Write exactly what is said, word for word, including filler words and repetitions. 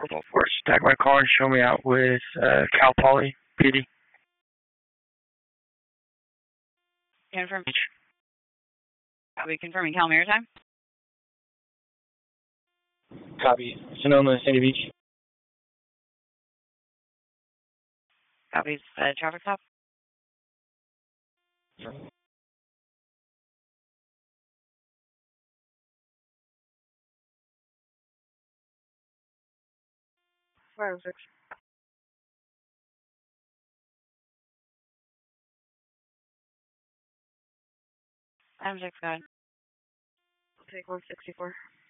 four, stack my car and show me out with uh, Cal Poly P D. Confirm. Are we confirming Cal Maritime? Copy. Sonoma, Sandy Beach. Copies. Uh, traffic stop. Five six. I'm six, go ahead. Take one sixty-four.